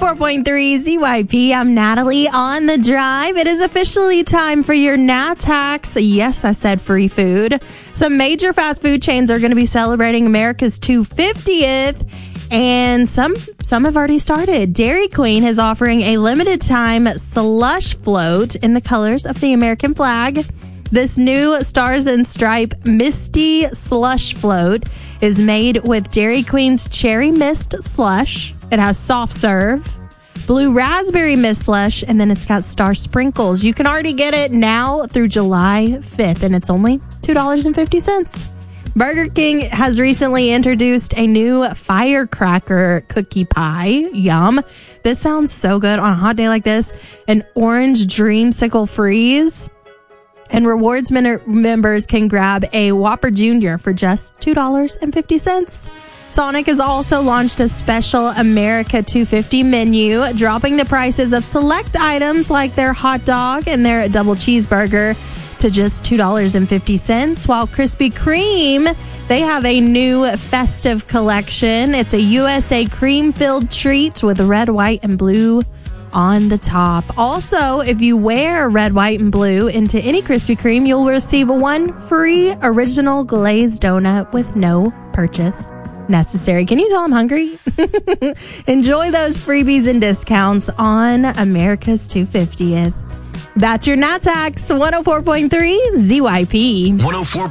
104.3 ZYP. I'm Natalie on the drive. It is officially time for your Nat Hacks. Yes, I said free food. Some major fast food chains are going to be celebrating America's 250th. And some have already started. Dairy Queen is offering a limited time slush float in the colors of the American flag. This new Stars and Stripe Misty Slush Float is made with Dairy Queen's Cherry Mist Slush. It has soft serve, Blue Raspberry Mist Slush, and then it's got Star Sprinkles. You can already get it now through July 5th, and it's only $2.50. Burger King has recently introduced a new firecracker cookie pie. Yum. This sounds so good on a hot day like this. An orange dreamsicle freeze. And rewards members can grab a Whopper Jr. for just $2.50. Sonic has also launched a special America 250 menu, dropping the prices of select items like their hot dog and their double cheeseburger to just $2.50, while Krispy Kreme, they have a new festive collection. It's a USA cream-filled treat with red, white, and blue on the top. Also, if you wear red, white, and blue into any Krispy Kreme, you'll receive one free original glazed donut with no purchase necessary. Can you tell I'm hungry? Enjoy those freebies and discounts on America's 250th. That's your Nat Hacks, 104.3 ZYP. 104.